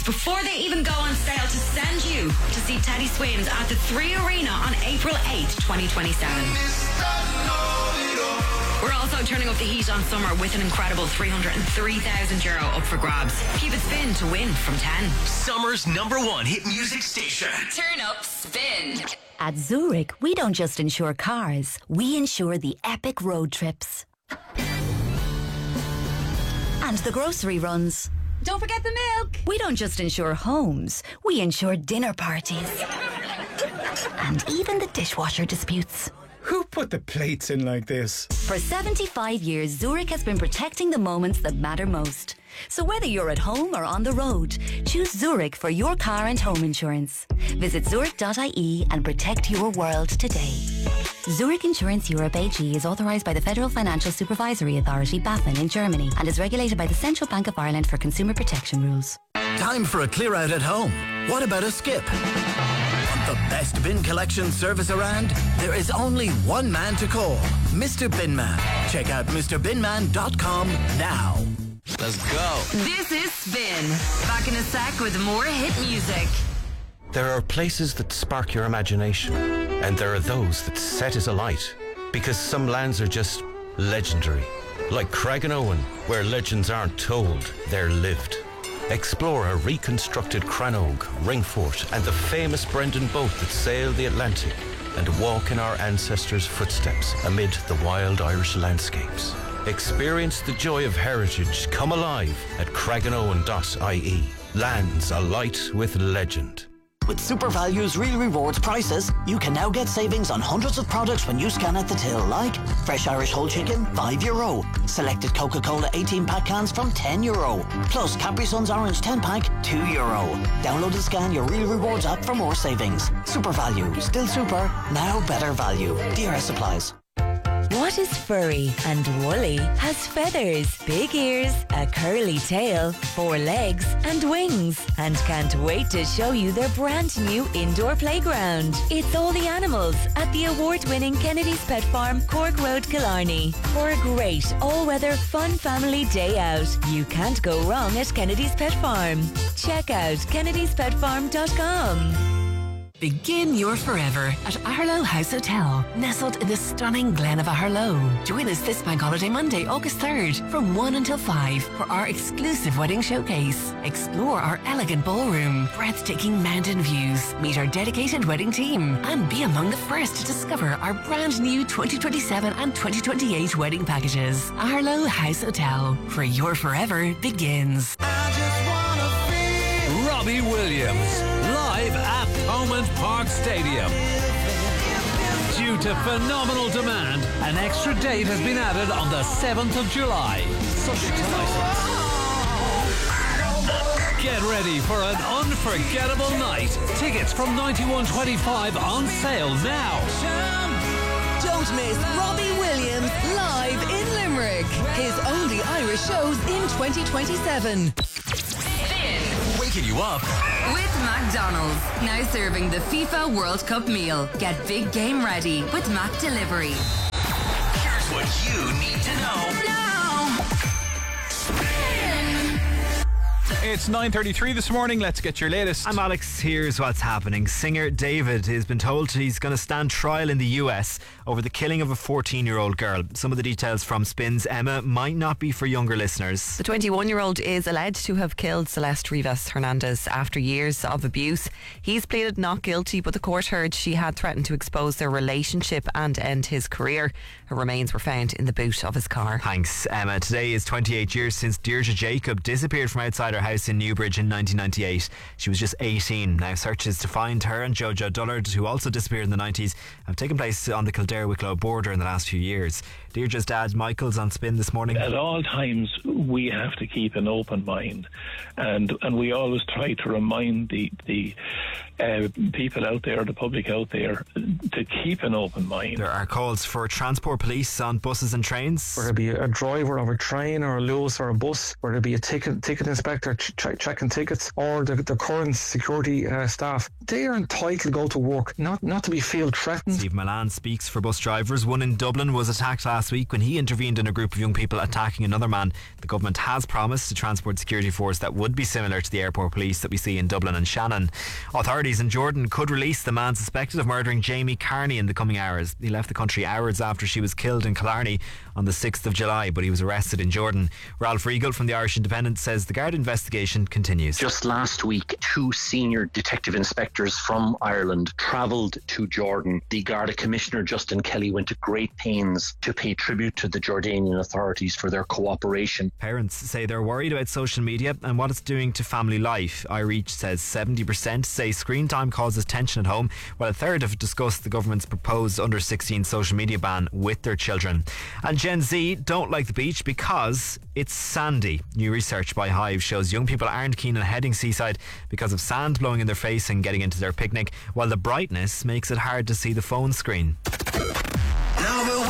before they even go on sale to send you to see Teddy Swims at the 3 Arena on April 8th, 2027. We're also turning up the heat on summer with an incredible €303,000 up for grabs. Keep it spin to win from 10. Summer's #1 hit music station. Turn up Spin. At Zurich, we don't just insure cars, we insure the epic road trips. And the grocery runs. Don't forget the milk. We don't just insure homes, we insure dinner parties. And even the dishwasher disputes. Who put the plates in like this? For 75 years, Zurich has been protecting the moments that matter most. So whether you're at home or on the road, choose Zurich for your car and home insurance. Visit zurich.ie and protect your world today. Zurich Insurance Europe AG is authorised by the Federal Financial Supervisory Authority, BaFin, in Germany and is regulated by the Central Bank of Ireland for consumer protection rules. Time for a clear out at home. What about a skip? Want the best bin collection service around? There is only one man to call, Mr. Binman. Check out MrBinman.com now. Let's go. This is Spin. Back in a sec with more hit music. There are places that spark your imagination, and there are those that set it alight, because some lands are just legendary. Like Craigenowen, where legends aren't told, they're lived. Explore a reconstructed Crannog, Ringfort, and the famous Brendan boat that sailed the Atlantic, and walk in our ancestors' footsteps amid the wild Irish landscapes. Experience the joy of heritage come alive at craigenowen.ie. Lands alight with legend. With Super Value's Real Rewards prices, you can now get savings on hundreds of products when you scan at the till, like fresh Irish whole chicken, €5. Selected Coca-Cola 18-pack cans from €10. Plus Capri Sun's Orange 10-pack, €2. Download and scan your Real Rewards app for more savings. Super Value, still super, now better value. DRS supplies. What is furry and woolly, has feathers, big ears, a curly tail, 4 legs and wings, and can't wait to show you their brand new indoor playground. It's All the Animals at the award-winning Kennedy's Pet Farm, Cork Road, Killarney. For a great all-weather fun family day out, you can't go wrong at Kennedy's Pet Farm. Check out kennedyspetfarm.com. Begin your forever at Aherlow House Hotel, nestled in the stunning Glen of Aherlow. Join us this Bank Holiday Monday, August 3rd, from 1 until 5 for our exclusive wedding showcase. Explore our elegant ballroom, breathtaking mountain views, meet our dedicated wedding team, and be among the first to discover our brand new 2027 and 2028 wedding packages. Aherlow House Hotel, where your forever begins. Robbie Williams, live at Thomond Park Stadium. Due to phenomenal demand, an extra date has been added on the 7th of July. Subject to license. Get ready for an unforgettable night. Tickets from $91.25 on sale now. Don't miss Robbie Williams live in Limerick. His only Irish shows in 2027. Waking you up With McDonald's. Now serving the FIFA World Cup meal. Get big game ready with Mac Delivery. Here's what you need to know now. It's 9:33 this morning. Let's get your latest. I'm Alex. Here's what's happening. Singer David has been told he's going to stand trial in the US over the killing of a 14-year-old girl. Some of the details from Spin's Emma might not be for younger listeners. The 21-year-old is alleged to have killed Celeste Rivas Hernandez after years of abuse. He's pleaded not guilty, but the court heard she had threatened to expose their relationship and end his career. Her remains were found in the boot of his car. Thanks, Emma. Today is 28 years since Deirdre Jacob disappeared from outside her house in Newbridge in 1998. She was just 18. Now searches to find her and Jojo Dullard, who also disappeared in the 90s, have taken place on the Kildare-Wicklow border in the last few years. Deirdre's dad Michael's on Spin this morning. At all times we have to keep an open mind, and we always try to remind the people out there, the public out there, to keep an open mind. There are calls for transport police on buses and trains. Whether it be a driver of a train or a Luas or a bus, whether it be a ticket inspector checking tickets, or the current security staff, they are entitled to go to work, not to be feel threatened. Steve Milan speaks for bus drivers. One in Dublin was attacked last week when he intervened in a group of young people attacking another man. The government has promised a transport security force that would be similar to the airport police that we see in Dublin and Shannon. Authorities in Jordan could release the man suspected of murdering Jamie Carney in the coming hours. He left the country hours after she was killed in Killarney on the 6th of July, but he was arrested in Jordan. Ralph Riegel from the Irish Independent says the Garda investigation continues. Just last week, 2 senior detective inspectors from Ireland travelled to Jordan. The Garda Commissioner, Justin Kelly, went to great pains to pay tribute to the Jordanian authorities for their cooperation. Parents say they're worried about social media and what it's doing to family life. iReach says 70% say screen time causes tension at home, while a third have discussed the government's proposed under-16 social media ban with their children. And Gen Z don't like the beach because it's sandy. New research by Hive shows young people aren't keen on heading seaside because of sand blowing in their face and getting into their picnic, while the brightness makes it hard to see the phone screen. Number